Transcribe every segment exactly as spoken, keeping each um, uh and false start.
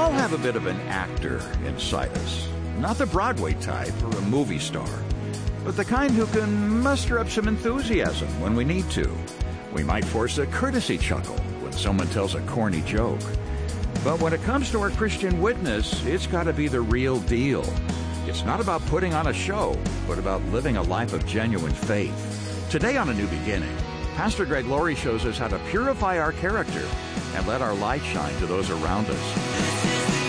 all have a bit of an actor inside us. Not the Broadway type or a movie star, but the kind who can muster up some enthusiasm when we need to. We might force a courtesy chuckle when someone tells a corny joke. But when it comes to our Christian witness, it's got to be the real deal. It's not about putting on a show, but about living a life of genuine faith. Today on A New Beginning, Pastor Greg Laurie shows us how to purify our character and let our light shine to those around us.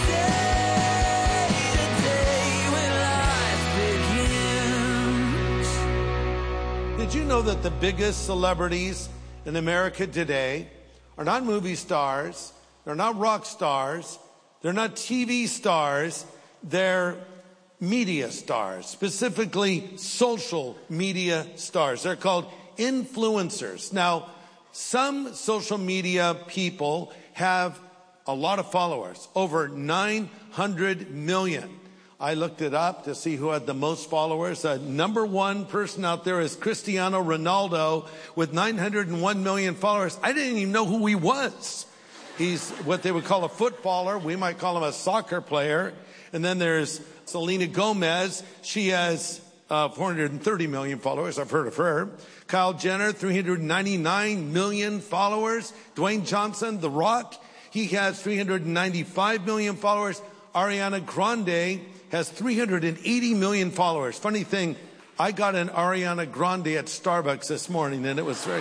Did you know that the biggest celebrities in America today are not movie stars, they're not rock stars, they're not T V stars, they're media stars, specifically social media stars. They're called influencers. Now, some social media people have a lot of followers, over nine hundred million. I looked it up to see who had the most followers. The number one person out there is Cristiano Ronaldo with nine hundred one million followers. I didn't even know who he was. He's what they would call a footballer. We might call him a soccer player. And then there's Selena Gomez. She has uh, four hundred thirty million followers. I've heard of her. Kyle Jenner, three hundred ninety-nine million followers. Dwayne Johnson, The Rock, he has three hundred ninety-five million followers. Ariana Grande has three hundred eighty million followers. Funny thing, I got an Ariana Grande at Starbucks this morning, and it was very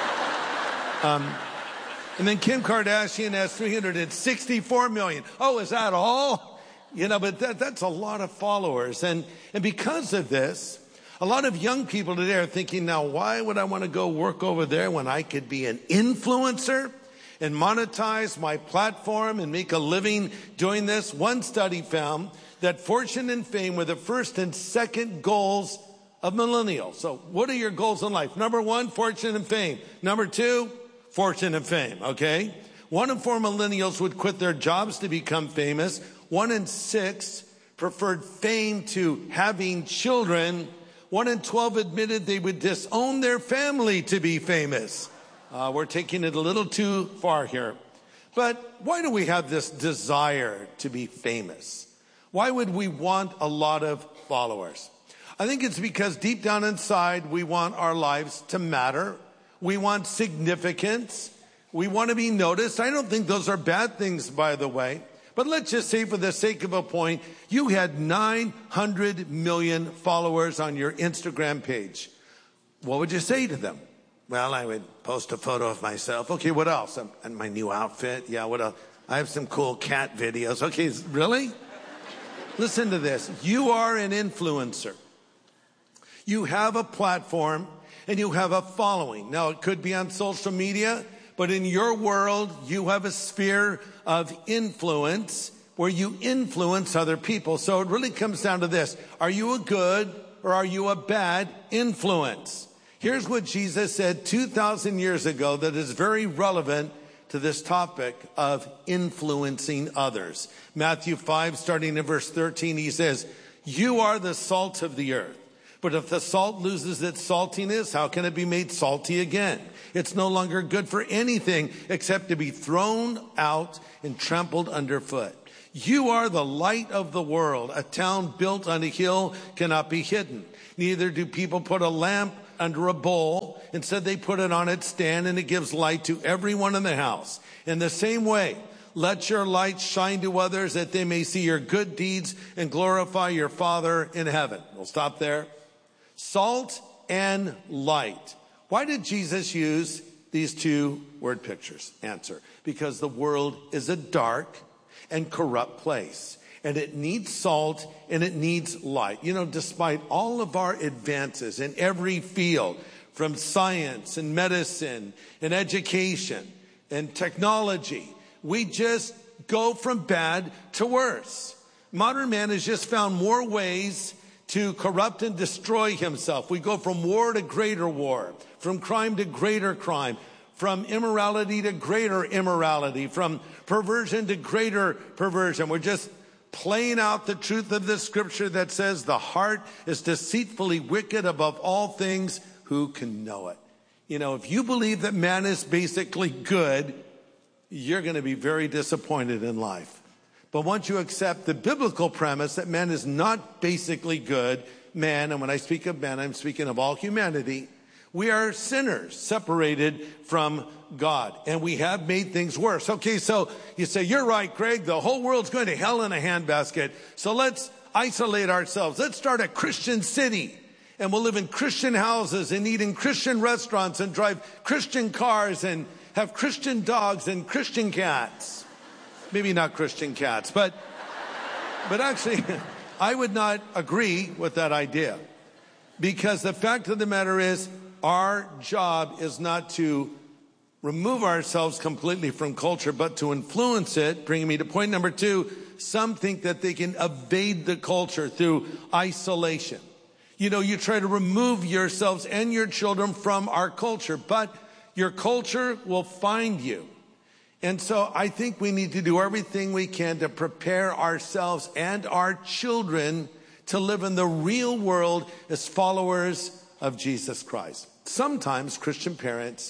good. Um, and then Kim Kardashian has three hundred sixty-four million. Oh, is that all? You know, but that, that's a lot of followers. And, and because of this, a lot of young people today are thinking, now, why would I want to go work over there when I could be an influencer and monetize my platform and make a living doing this? One study found that fortune and fame were the first and second goals of millennials. So what are your goals in life? Number one, fortune and fame. Number two, fortune and fame, okay? One in four millennials would quit their jobs to become famous. One in six preferred fame to having children. One in twelve admitted they would disown their family to be famous. Uh, we're taking it a little too far here. But why do we have this desire to be famous? Why would we want a lot of followers? I think it's because deep down inside, we want our lives to matter. We want significance. We want to be noticed. I don't think those are bad things, by the way. But let's just say, for the sake of a point, you had nine hundred million followers on your Instagram page. What would you say to them? Well, I would post a photo of myself. Okay, what else? And my new outfit. Yeah, what else? I have some cool cat videos. Okay, really? Listen to this. You are an influencer. You have a platform and you have a following. Now, it could be on social media, but in your world, you have a sphere of influence where you influence other people. So it really comes down to this. Are you a good or are you a bad influence? Here's what Jesus said two thousand years ago that is very relevant to this topic of influencing others. Matthew five, starting in verse thirteen, he says, "You are the salt of the earth. But if the salt loses its saltiness, how can it be made salty again? It's no longer good for anything except to be thrown out and trampled underfoot. You are the light of the world. A town built on a hill cannot be hidden. Neither do people put a lamp under a bowl. Instead, they put it on its stand, and it gives light to everyone in the house. In the same way, let your light shine to others that they may see your good deeds and glorify your Father in heaven." We'll stop there. Salt and light. Why did Jesus use these two word pictures? Answer: because the world is a dark and corrupt place, and it needs salt and it needs light. You know, despite all of our advances in every field, from science and medicine and education and technology, we just go from bad to worse. Modern man has just found more ways to corrupt and destroy himself. We go from war to greater war, from crime to greater crime, from immorality to greater immorality, from perversion to greater perversion. We're just playing out the truth of the scripture that says the heart is deceitfully wicked above all things. Who can know it? You know, if you believe that man is basically good, you're going to be very disappointed in life. But once you accept the biblical premise that man is not basically good, man, and when I speak of man, I'm speaking of all humanity, we are sinners separated from God, and we have made things worse. Okay, so you say, you're right, Greg, the whole world's going to hell in a handbasket, so let's isolate ourselves. Let's start a Christian city, and we'll live in Christian houses and eat in Christian restaurants and drive Christian cars and have Christian dogs and Christian cats. Maybe not Christian cats, but, but actually, I would not agree with that idea, because the fact of the matter is, our job is not to remove ourselves completely from culture, but to influence it. Bringing me to point number two, some think that they can evade the culture through isolation. You know, you try to remove yourselves and your children from our culture, but your culture will find you. And so I think we need to do everything we can to prepare ourselves and our children to live in the real world as followers of Jesus Christ. Sometimes Christian parents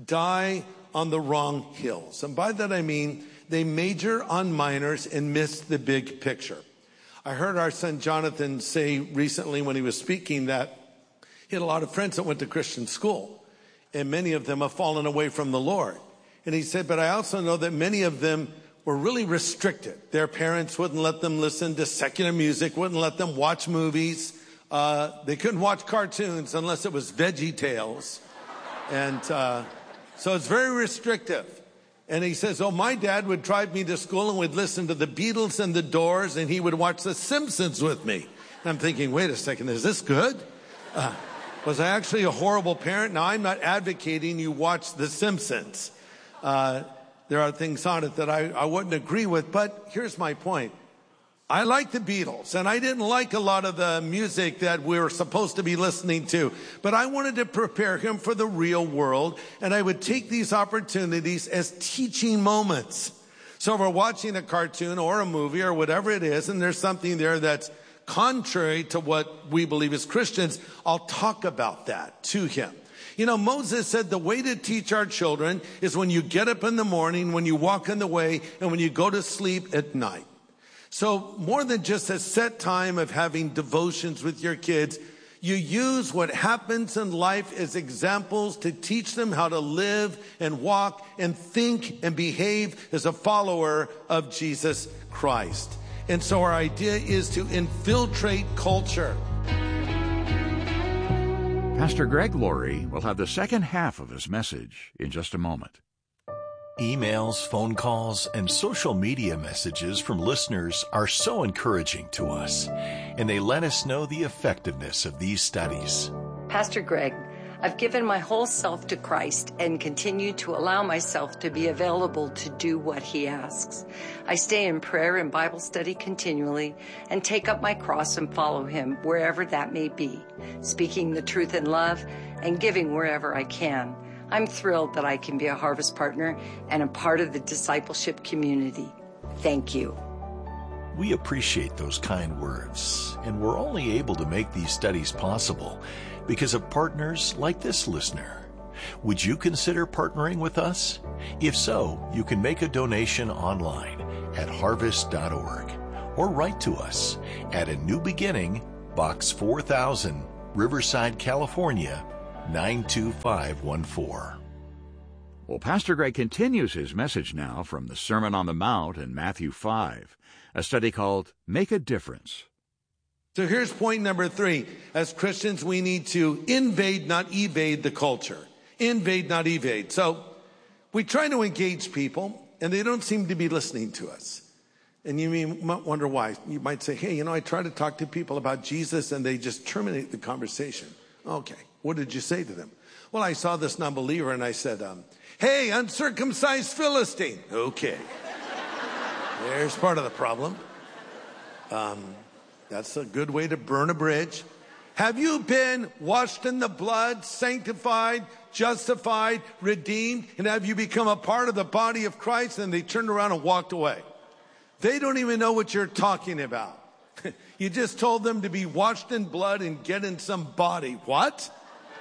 die on the wrong hills. And by that I mean they major on minors and miss the big picture. I heard our son Jonathan say recently when he was speaking that he had a lot of friends that went to Christian school, and many of them have fallen away from the Lord. And he said, but I also know that many of them were really restricted. Their parents wouldn't let them listen to secular music, wouldn't let them watch movies. Uh, they couldn't watch cartoons unless it was Veggie Tales. And uh, so it's very restrictive. And he says, oh, my dad would drive me to school and would listen to the Beatles and the Doors, and he would watch The Simpsons with me. And I'm thinking, wait a second, is this good? Uh, was I actually a horrible parent? Now, I'm not advocating you watch The Simpsons. Uh, there are things on it that I, I wouldn't agree with, but here's my point. I like the Beatles, and I didn't like a lot of the music that we were supposed to be listening to, but I wanted to prepare him for the real world, and I would take these opportunities as teaching moments. So if we're watching a cartoon or a movie or whatever it is, and there's something there that's contrary to what we believe as Christians, I'll talk about that to him. You know, Moses said the way to teach our children is when you get up in the morning, when you walk in the way, and when you go to sleep at night. So more than just a set time of having devotions with your kids, you use what happens in life as examples to teach them how to live and walk and think and behave as a follower of Jesus Christ. And so our idea is to infiltrate culture. Pastor Greg Laurie will have the second half of his message in just a moment. Emails, phone calls, and social media messages from listeners are so encouraging to us, and they let us know the effectiveness of these studies. Pastor Greg, I've given my whole self to Christ and continue to allow myself to be available to do what He asks. I stay in prayer and Bible study continually and take up my cross and follow Him wherever that may be, speaking the truth in love and giving wherever I can. I'm thrilled that I can be a Harvest partner and a part of the discipleship community. Thank you. We appreciate those kind words, and we're only able to make these studies possible because of partners like this listener. Would you consider partnering with us? If so, you can make a donation online at harvest dot org or write to us at A New Beginning, Box four thousand, Riverside, California, nine two five one four. Well, Pastor Greg continues his message now from the Sermon on the Mount in Matthew five, a study called Make a Difference. So here's point number three. As Christians, we need to invade, not evade the culture. Invade, not evade. So we try to engage people, and they don't seem to be listening to us. And you might wonder why. You might say, hey, you know, I try to talk to people about Jesus, and they just terminate the conversation. Okay. What did you say to them? Well, I saw this non-believer and I said, um, hey, uncircumcised Philistine. Okay. There's part of the problem. Um, that's a good way to burn a bridge. Have you been washed in the blood, sanctified, justified, redeemed? And have you become a part of the body of Christ? And they turned around and walked away. They don't even know what you're talking about. You just told them to be washed in blood and get in some body. What?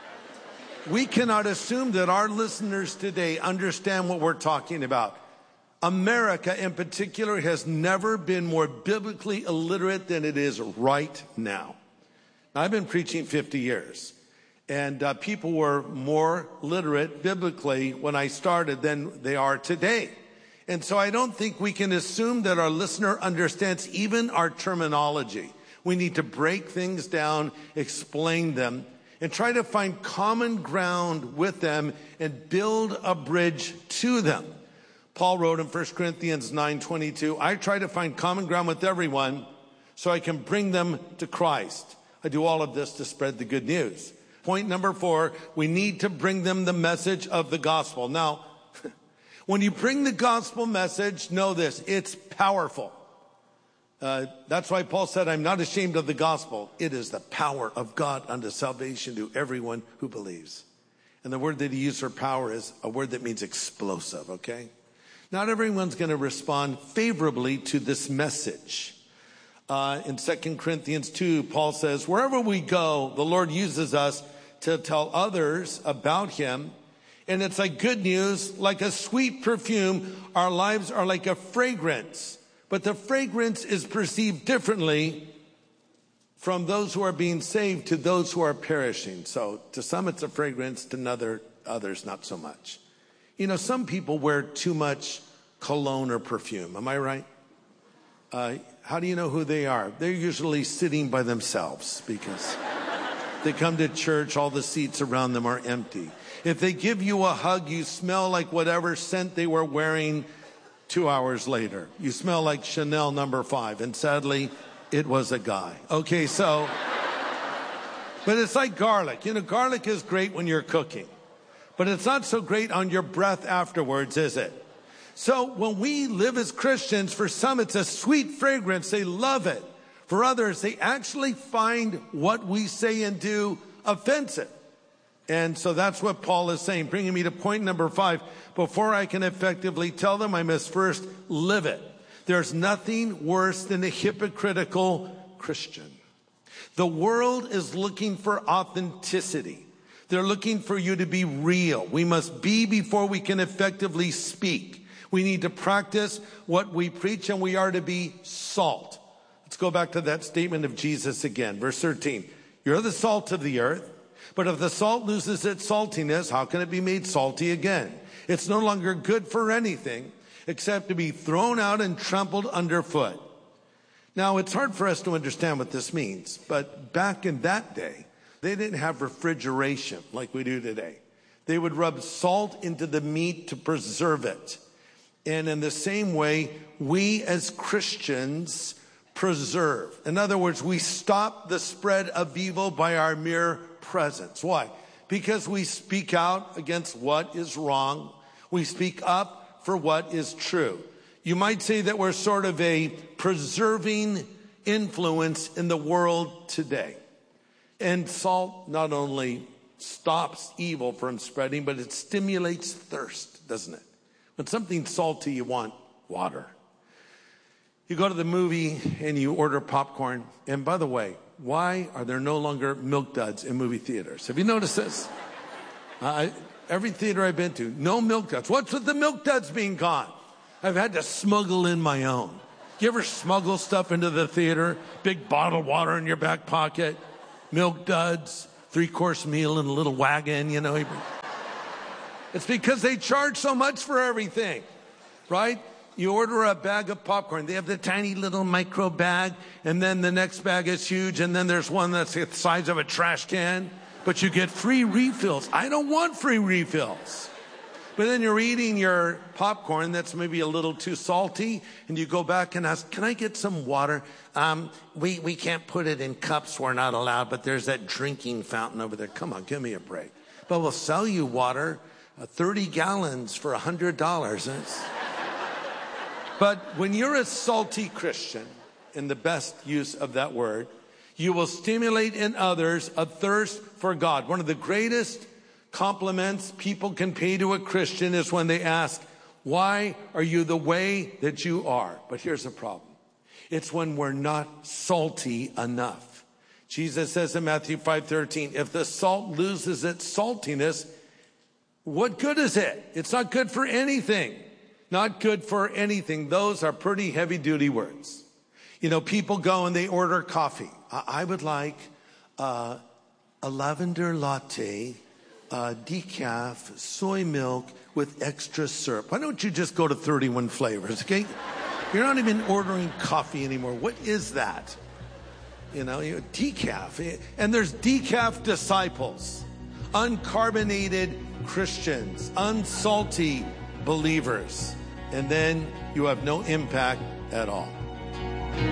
We cannot assume that our listeners today understand what we're talking about. America in particular has never been more biblically illiterate than it is right now. Now, I've been preaching fifty years, and uh, people were more literate biblically when I started than they are today. And so I don't think we can assume that our listener understands even our terminology. We need to break things down, explain them, and try to find common ground with them and build a bridge to them. Paul wrote in First Corinthians nine twenty-two, I try to find common ground with everyone so I can bring them to Christ. I do all of this to spread the good news. Point number four, we need to bring them the message of the gospel. Now, when you bring the gospel message, know this, it's powerful. Uh, that's why Paul said, I'm not ashamed of the gospel. It is the power of God unto salvation to everyone who believes. And the word that he used for power is a word that means explosive, okay? Not everyone's going to respond favorably to this message. Uh, in Second Corinthians two, Paul says, wherever we go, the Lord uses us to tell others about him. And it's like good news, like a sweet perfume. Our lives are like a fragrance. But the fragrance is perceived differently from those who are being saved to those who are perishing. So to some it's a fragrance, to another, others not so much. You know, some people wear too much cologne or perfume. Am I right? Uh, how do you know who they are? They're usually sitting by themselves because they come to church, all the seats around them are empty. If they give you a hug, you smell like whatever scent they were wearing two hours later. You smell like Chanel number five. And sadly, it was a guy. Okay, so, but it's like garlic. You know, garlic is great when you're cooking, but it's not so great on your breath afterwards, is it? So when we live as Christians, for some it's a sweet fragrance. They love it. For others, they actually find what we say and do offensive. And so that's what Paul is saying, bringing me to point number five. Before I can effectively tell them, I must first live it. There's nothing worse than a hypocritical Christian. The world is looking for authenticity. They're looking for you to be real. We must be before we can effectively speak. We need to practice what we preach, and we are to be salt. Let's go back to that statement of Jesus again. Verse thirteen, you're the salt of the earth, but if the salt loses its saltiness, how can it be made salty again? It's no longer good for anything except to be thrown out and trampled underfoot. Now, it's hard for us to understand what this means, but back in that day, they didn't have refrigeration like we do today. They would rub salt into the meat to preserve it. And in the same way, we as Christians preserve. In other words, we stop the spread of evil by our mere presence. Why? Because we speak out against what is wrong. We speak up for what is true. You might say that we're sort of a preserving influence in the world today. And salt not only stops evil from spreading, but it stimulates thirst, doesn't it? When something's salty, you want water. You go to the movie and you order popcorn. And by the way, why are there no longer Milk Duds in movie theaters? Have you noticed this? Uh, every theater I've been to, no Milk Duds. What's with the Milk Duds being gone? I've had to smuggle in my own. You ever smuggle stuff into the theater? Big bottle of water in your back pocket, Milk Duds, three-course meal in a little wagon, you know. It's because they charge so much for everything, right? You order a bag of popcorn. They have the tiny little micro bag, and then the next bag is huge, and then there's one that's the size of a trash can, but you get free refills. I don't want free refills. But then you're eating your popcorn that's maybe a little too salty, and you go back and ask, can I get some water? Um, we, we can't put it in cups. We're not allowed, but there's that drinking fountain over there. Come on, give me a break. But we'll sell you water, uh, thirty gallons for one hundred dollars. But when you're a salty Christian, in the best use of that word, you will stimulate in others a thirst for God. One of the greatest compliments people can pay to a Christian is when they ask, why are you the way that you are? But here's the problem. It's when we're not salty enough. Jesus says in Matthew five thirteen, if the salt loses its saltiness, what good is it? It's not good for anything not good for anything. Those are pretty heavy-duty words. You know, people go and they order coffee. I would like uh, a lavender latte, uh, decaf, soy milk with extra syrup. Why don't you just go to thirty-one flavors, okay? You're not even ordering coffee anymore. What is that? You know, you decaf. And there's decaf disciples, uncarbonated Christians, unsalty believers. And then you have no impact at all.